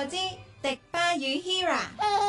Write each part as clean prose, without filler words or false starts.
之迪巴與 Hira。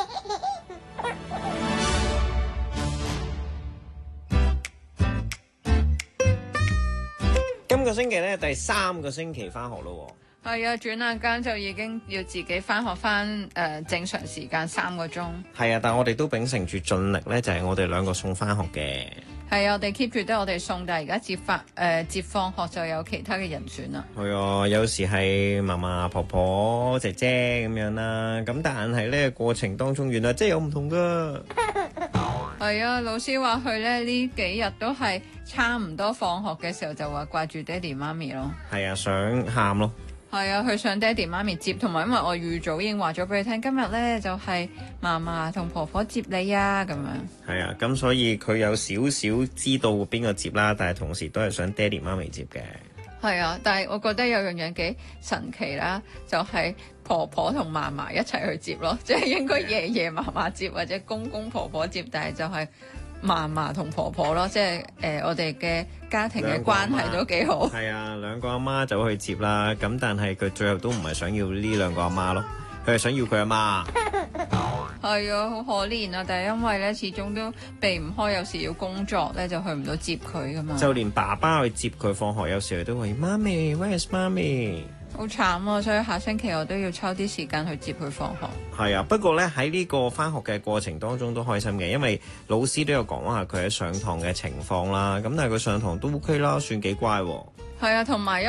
今個星期咧，第3個星期翻學咯喎。 係啊，轉眼間就已經要自己翻學翻正常時間3個鐘。 係啊，但我哋都秉承住盡力咧，就係我哋2個送翻學嘅。 係啊，我哋 keep 住都係我哋送，但係而家接放學就有其他嘅人選啦。 係啊，有時係嫲嫲、婆婆、姐姐咁樣啦。咁但係咧過程當中，原來真係有唔同噶。 係啊，老師話佢咧呢幾日都係差唔多放學嘅時候就話掛住爹哋媽咪咯。 係啊，想喊咯。 係啊，佢想爹哋媽咪接，同埋因為我預早已經話咗俾佢聽，今日咧就係嫲嫲同婆婆接你啊，咁樣。 係啊，咁所以佢有少少知道邊個接啦，但係同時都係想爹哋媽咪接嘅。 係啊，但係我覺得有樣嘢幾神奇啦，就係婆婆同嫲嫲一齊去接咯，即係應該爺爺嫲嫲接或者公公婆婆接，但係就係嫲嫲同婆婆咯，即係我哋嘅家庭嘅關係都幾好。 係啊，2個阿媽走去接啦，咁但係佢最後都唔係想要呢2個阿媽咯，佢係想要佢阿媽。 係啊，好可憐啊！但係因為咧，始終都避唔開，有時要工作咧，就去唔到接佢噶嘛。 就連爸爸去接佢放學，有時佢都話：媽咪 ，Where's 媽咪？ 好慘啊！所以下星期我都要抽啲時間去接佢放學。 係啊，不過咧喺呢個返學嘅過程當中都開心嘅，因為老師都有講下佢喺上堂嘅情況啦。咁但係佢上堂都 OK 啦，算幾乖喎。 係啊，同埋